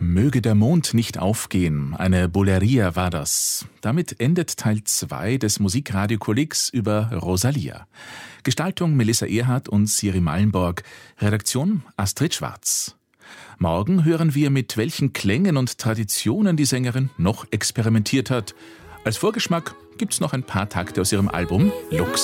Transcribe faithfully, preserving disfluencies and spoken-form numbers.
Möge der Mond nicht aufgehen, eine Bulleria war das. Damit endet Teil zwei des Musikradio-Kollegs über Rosalia. Gestaltung Melissa Erhardt und Siri Mallenborg, Redaktion Astrid Schwarz. Morgen hören wir, mit welchen Klängen und Traditionen die Sängerin noch experimentiert hat. Als Vorgeschmack gibt's noch ein paar Takte aus ihrem Album Lux.